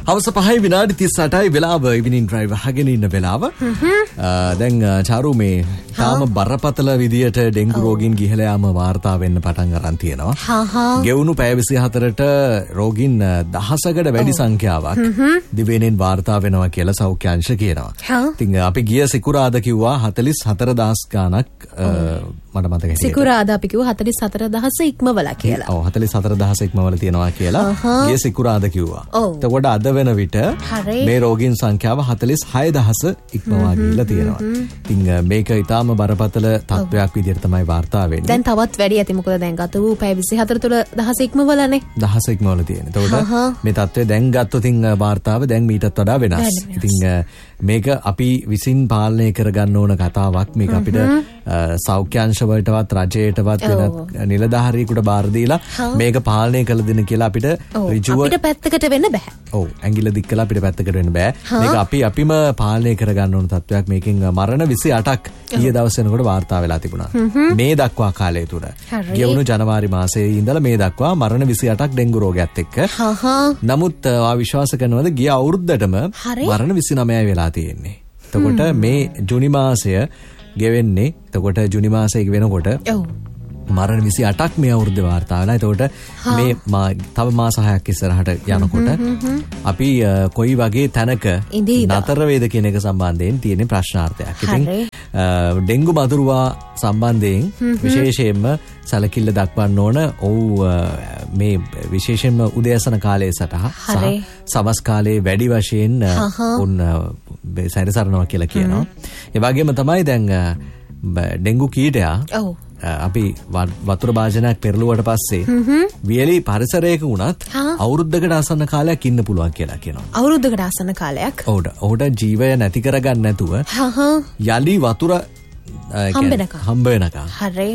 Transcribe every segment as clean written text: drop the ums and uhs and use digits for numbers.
හවස 5:38යි වෙලාව ඉවිනින් ඩ්‍රයිව් අහගෙන ඉන්න වෙලාව. දැන් චාරු මේ තාම බරපතල විදියට ඩෙන්ගු රෝගීන් ගිහලා යාම වාර්තා වෙන්න පටන් අරන් තියෙනවා. ගෙවුණු පැය 24ට රෝගීන් දහසකට වැඩි සංඛ්‍යාවක් දිවයිනෙන් වාර්තා වෙනවා කියලා සෞඛ්‍ය අංශ කියනවා. ඉතින් අපි ගිය සිකුරාදා කිව්වා 44000 ගාණක් මට මතක හිටියේ. සිකුරාදා අපි කිව්වා 44000 ඉක්මවලා කියලා. ඔව් 44000 ඉක්මවලා තියෙනවා කියලා ගිය සිකුරාදා කිව්වා. එතකොට අද වෙන විට මේ රෝගීන් සංඛ්‍යාව 46000 ඉක්මවා ගිහිල්ලා තියෙනවා. ඉතින් මේක ඊටාම බරපතල තත්වයක් විදිහට තමයි වාර්තා වෙන්නේ. දැන් තවත් වැඩි ඇති මොකද දැන් ගත වූ පැය 24 තුළ 1000 ඉක්මවලානේ. 1000 ඉක්මවලා තියෙනවා. එතකොට මේ තත්වය දැන් ගත්තොත් ඉතින් වාර්තාව දැන් මීටත් වඩා වෙනස්. ඉතින් මේක අපි විසින් පාලනය කරගන්න ඕන කතාවක්. මේක අපිට සෞඛ්‍ය අංශ වලටවත් රජයටවත් වෙන නිලධාරියෙකුට බාර දීලා මේක පාලනය කළ දෙන්න කියලා අපිට ඍජුව අපිට පැත්තකට වෙන්න බෑ. ඔව් ඇඟිල්ල දික් කළා අපිට පැත්තකට වෙන්න බෑ. මේක අපිම පාලනය කරගන්න ඕන තත්වයක්. මේකෙන් මරණ 28ක් ඊයේ දවස් වෙනකොට වාර්තා වෙලා තිබුණා. මේ දක්වා කාලය තුර ගෙවුණු ජනවාරි මාසයේ ඉඳලා මේ දක්වා මරණ 28ක් ඩෙන්ගු රෝගයත් එක්ක. නමුත් විශ්වාස කරනවද ගිය අවුරුද්දටම මරණ 29යි වෙලා තියෙන්නේ. එතකොට මේ ජුනි මාසය ගෙවෙන්නේ එතකොට ජුනි මාසයේ වෙනකොට මරණ 28ක් මේ අවුරුද්දේ වාර්තා වෙලා. එතකොට මේ තව මාස 6ක් ඉස්සරහට යනකොට අපි කොයි වගේ තැනක නතර වේද කියන එක සම්බන්ධයෙන් තියෙන ප්‍රශ්නාර්ථයක්. ඉතින් ඩෙන්ගු මදුරුවා සම්බන්ධයෙන් විශේෂයෙන්ම සැලකිල්ල දක්වන්න ඕන. මේ විශේෂයෙන්ම උදෑසන කාලයේ සහ සවස් කාලයේ වැඩි වශයෙන් උන් සැරිසරනවා කියලා කියනවා. ඒ වගේම තමයි දැන් ඩෙන්ගු කීටයා අපි වතුර භාජනයක් පෙරළුවට පස්සේ වියලි පරිසරයක වුණත් අවුරුද්දකට ආසන්න කාලයක් ඉන්න පුළුවන් කියලා කියනවා. අවුරුද්දකට ආසන්න කාලයක්? ඔව්ට ජීවය නැති කරගන්න නැතුව යලි වතුර හම්බ වෙනකම්. හරි.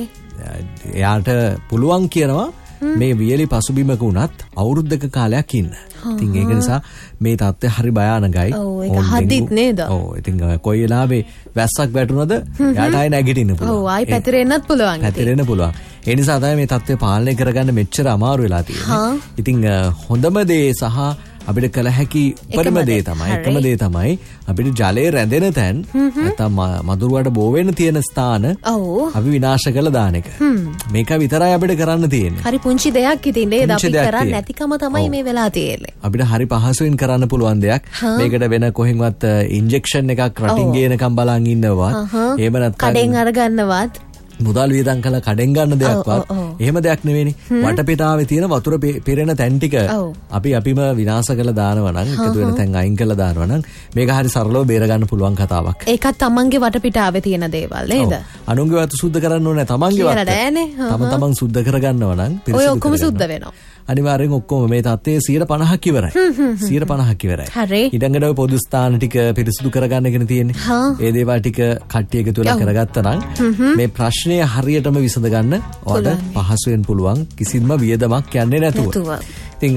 එයාට පුළුවන් කියනවා මේ වියලි පසුබිමක වුණත් අවුරුද්දක කාලයක් ඉන්න. ඉතින් ඒක නිසා මේ තත්ත්වය හරි භයානකයි. ඒක හදිත් නේද? ඔව්. ඉතින් කොයි වෙලාවෙ වැස්සක් වැටුණද එයාට ආයෙ නැගිටින්න පුළුවන්. ඔව් ආයෙ පැතිරෙන්නත් පුළුවන්. පැතිරෙන්න පුළුවන්. ඒ නිසා තමයි මේ තත්ත්වය පාලනය කරගන්න මෙච්චර අමාරු වෙලා තියෙන්නේ. ඉතින් හොඳම දේ සහ අපිට කළ හැකි උපරිම දේ තමයි එකම දේ තමයි අපිට ජලය රැඳෙන තැන් නැත්නම් මදුරුවට බෝ වෙන්න තියෙන ස්ථාන අපි විනාශ කරලා දාන එක. මේක විතරයි අපිට කරන්න තියෙන්නේ. හරි පුංචි දෙයක් ඉතින් නේද අපි කරන්නේ නැතිකම තමයි මේ වෙලා තියෙන්නේ. අපිට හරි පහසුවෙන් කරන්න පුළුවන් දෙයක්. මේකට වෙන කොහෙන්වත් ඉන්ජෙක්ෂන් එකක් රටින් ගේනකම් බලන් ඉන්නවත් එහෙම නැත්නම් කඩෙන් අරගන්නවත් මුදල් වියදම් කළා කඩෙන් ගන්න දෙයක්වත් එහෙම දෙයක් නෙවෙයිනේ. වටපිටාවේ තියෙන වතුර පෙරෙන තැන් ටික අපිම විනාශ කරලා දානවා නම් එකතු වෙන තැන් අයින් කරලා දානවා නම් මේක හරි සරලව බේර ගන්න පුළුවන් කතාවක්. ඒකත් තමන්ගේ වටපිටාවේ තියෙන දේවල් නේද? අනුන්ගේ වතු සුද්ධ කරන්න ඕනේ තමන්ගේ වත. තමන් සුද්ධ කරගන්නවා නම් ඔය ඔක්කොම සුද්ධ වෙනවා. අනිවාර්යෙන් ඔක්කොම මේ තත්ත්වයේ 150ක් ඉවරයි. 150ක් ඉවරයි. හරි. ඊළඟට ඔය පොදු ස්ථාන ටික පිරිසිදු කරගන්න එකනේ තියෙන්නේ. ඒ දේවල් ටික කට්ටිය එකතු වෙලා කරගත්තා නම් මේ ප්‍රශ්නය හරියටම විසඳ ගන්න ඔයාලට පහසුවෙන් පුළුවන්. කිසිම වියදමක් යන්නේ නැතුව. ඉතින්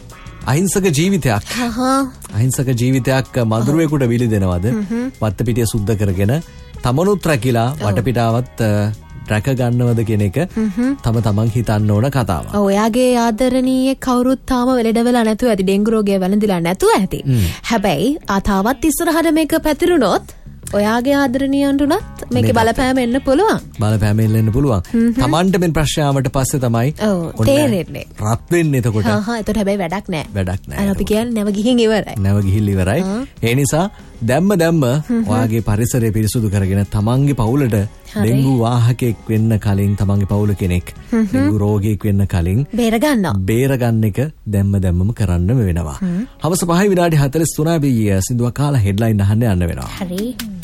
අහිංසක ජීවිතයක්. අහිංසක ජීවිතයක් මදුරුවෙකුට විලිදෙනවද? වත්තපිටිය සුද්ධ කරගෙන තමනුත් රැකිලා වටපිටාවත් රැක ගන්නවද කියන එක තමන් හිතන්න ඕන කතාවක්. ඔයාගේ ආදරණීය කවුරුත් තාම වෙලෙඩ වෙලා නැතුව ඇති. ඩෙන්ගු රෝගය වැළඳිලා නැතුව ඇති. හැබැයි තාවත් ඉස්සරහට මේක පැතිරුණොත් ඔයාගේ ආදරණීයන්ට උනත් මේකේ බලපෑම එන්න පුළුවන්. බලපෑම එන්න පුළුවන්. තමන්ට මේ ප්‍රශ්නාවට පස්සේ තමයි තේරෙන්නේ. රත් වෙන්නේ එතකොට. එතකොට හැබැයි වැඩක් නැහැ. වැඩක් නැහැ. අපි කියන්නේ නැව ගිහින් ඉවරයි. නැව ගිහින් ඉවරයි. ඒ නිසා දැම්ම ඔයාගේ පරිසරය පිරිසුදු කරගෙන තමන්ගේ පවුලට ඩෙන්ගු වාහකෙක් වෙන්න කලින් තමන්ගේ පවුල කෙනෙක් ඩෙන්ගු රෝගියෙක් වෙන්න කලින් බේරගන්න එක දැම්මම කරන්නම වෙනවා. හවස 5:43 අපි සිදුව කාලා හෙඩ්ලයින් අහන්න යන්න වෙනවා. හරි.